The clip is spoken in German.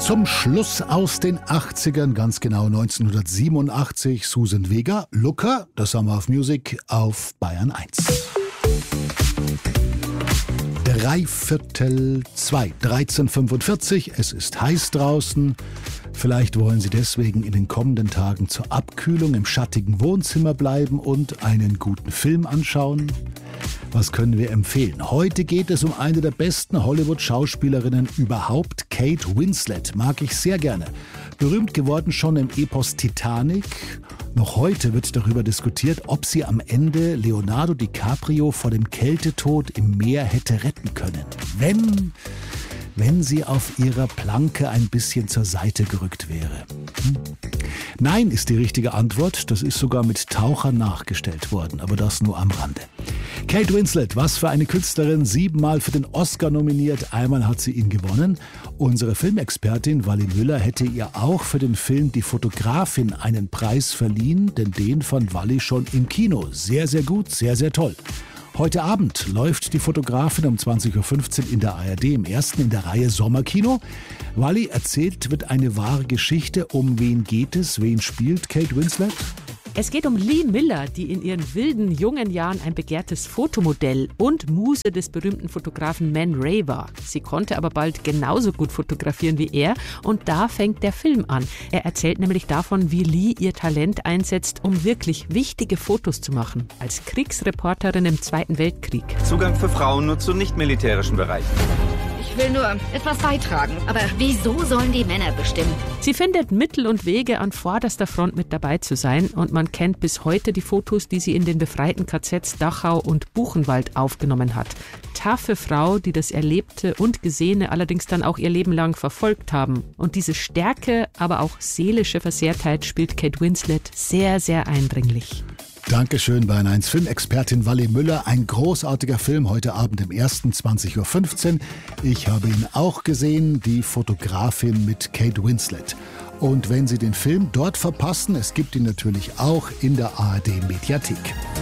Zum Schluss aus den 80ern, ganz genau 1987, Suzanne Vega, Looker, das Summer of Music auf Bayern 1. 3:15, 13:45, es ist heiß draußen. Vielleicht wollen Sie deswegen in den kommenden Tagen zur Abkühlung im schattigen Wohnzimmer bleiben und einen guten Film anschauen. Was können wir empfehlen? Heute geht es um eine der besten Hollywood-Schauspielerinnen überhaupt, Kate Winslet. Mag ich sehr gerne. Berühmt geworden schon im Epos Titanic. Noch heute wird darüber diskutiert, ob sie am Ende Leonardo DiCaprio vor dem Kältetod im Meer hätte retten können. Wenn sie auf ihrer Planke ein bisschen zur Seite gerückt wäre. Nein ist die richtige Antwort. Das ist sogar mit Tauchern nachgestellt worden, aber das nur am Rande. Kate Winslet, was für eine Künstlerin, 7-mal für den Oscar nominiert, einmal hat sie ihn gewonnen. Unsere Filmexpertin Wally Müller hätte ihr auch für den Film Die Fotografin einen Preis verliehen, denn den fand Wally schon im Kino. Sehr, sehr gut, sehr, sehr toll. Heute Abend läuft Die Fotografin um 20:15 Uhr in der ARD, im ersten in der Reihe Sommerkino. Wally, erzählt wird eine wahre Geschichte. Um wen geht es? Wen spielt Kate Winslet? Es geht um Lee Miller, die in ihren wilden, jungen Jahren ein begehrtes Fotomodell und Muse des berühmten Fotografen Man Ray war. Sie konnte aber bald genauso gut fotografieren wie er und da fängt der Film an. Er erzählt nämlich davon, wie Lee ihr Talent einsetzt, um wirklich wichtige Fotos zu machen. Als Kriegsreporterin im Zweiten Weltkrieg. Zugang für Frauen nur zu nicht-militärischen Bereichen. Ich will nur etwas beitragen. Aber wieso sollen die Männer bestimmen? Sie findet Mittel und Wege, an vorderster Front mit dabei zu sein und man kennt bis heute die Fotos, die sie in den befreiten KZs Dachau und Buchenwald aufgenommen hat. Taffe Frau, die das Erlebte und Gesehene allerdings dann auch ihr Leben lang verfolgt haben. Und diese Stärke, aber auch seelische Versehrtheit spielt Kate Winslet sehr, sehr eindringlich. Dankeschön, Bayern 1 Filmexpertin Wally Müller. Ein großartiger Film heute Abend im ersten 20:15 Uhr. Ich habe ihn auch gesehen, Die Fotografin mit Kate Winslet. Und wenn Sie den Film dort verpassen, es gibt ihn natürlich auch in der ARD Mediathek.